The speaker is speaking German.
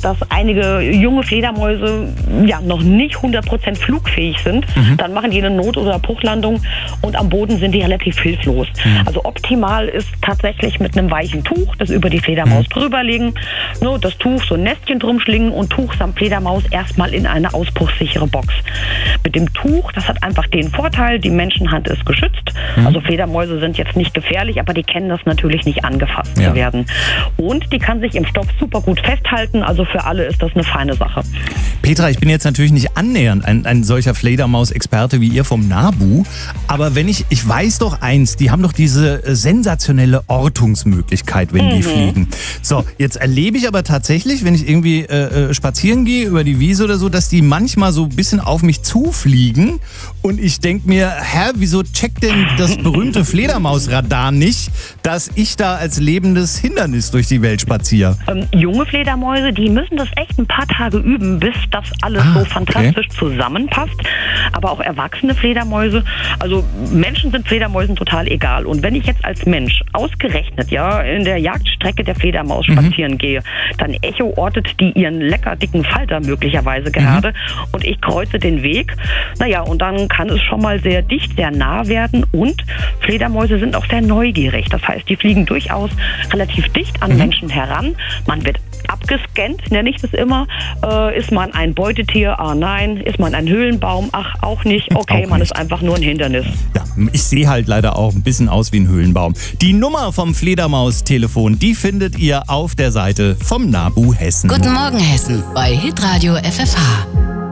dass einige junge Fledermäuse ja noch nicht 100% flugfähig sind. Dann machen die eine Not- oder Bruchlandung und am Boden sind die relativ hilflos. Also optimal ist tatsächlich mit einem weichen Tuch, das über die Fledermaus drüberlegen, das Tuch so ein Nestchen drum schlingen und Tuch samt Fledermaus erstmal in eine ausbruchssichere Box. Mit dem Tuch, das hat einfach den Vorteil, die Menschenhand ist geschützt. Also Fledermäuse sind jetzt nicht gefährlich, aber die kennen das natürlich nicht angefasst zu werden. Und die kann sich im Stoff super gut festhalten, also für alle ist das eine feine Sache. Petra, ich bin jetzt natürlich nicht annähernd ein solcher Fledermaus-Experte wie ihr vom NABU, aber wenn ich weiß doch eins, die haben doch diese sensationelle Ortungsmöglichkeit, wenn die fliegen. So, jetzt erlebe ich aber tatsächlich, wenn ich irgendwie spazieren gehe über die Wiese oder so, dass die manchmal so ein bisschen auf mich zufliegen und ich denke mir, wieso checkt denn das berühmte Fledermausradar nicht, dass ich da als lebendes Hindernis durch die Welt spaziere? Junge Fledermäuse, die müssen das echt ein paar Tage üben, bis das alles so fantastisch zusammenpasst. Aber auch erwachsene Fledermäuse, also Menschen sind Fledermäusen total egal. Und wenn ich jetzt als Mensch ausgerechnet in der Jagdstrecke der Fledermaus spazieren gehe, dann echoortet die ihren lecker dicken Falter möglicherweise gerade und ich kreuze den Weg. Und dann kann es schon mal sehr dicht, sehr nah werden und Fledermäuse sind auch sehr neugierig. Das heißt, die fliegen durchaus relativ dicht an Menschen heran. Man wird abgescannt, nenne ich das immer. Ist man ein Beutetier? Ah nein. Ist man ein Höhlenbaum? Ach, auch nicht. Okay, man ist einfach nur ein Hindernis. Ja, ich sehe halt leider auch ein bisschen aus wie ein Höhlenbaum. Die Nummer vom Fledermaus-Telefon, die findet ihr auf der Seite vom NABU Hessen. Guten Morgen Hessen bei Hitradio FFH.